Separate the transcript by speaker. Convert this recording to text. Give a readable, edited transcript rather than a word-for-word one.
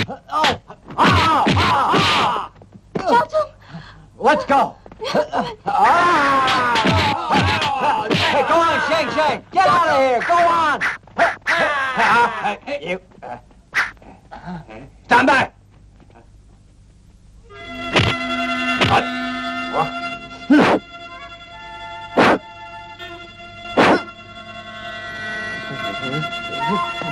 Speaker 1: 赵总，
Speaker 2: Let's go. Hey, go on, Shang Shang. Get out of here. Go on. You. Stand back.